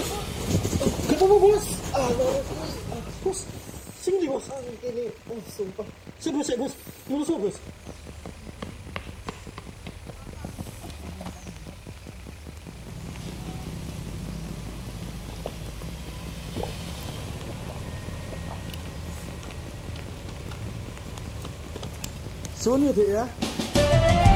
Ketemu bos. Bos, sini bos. Ini, sumpah. Saya bos. Lurus bos. Sony ya.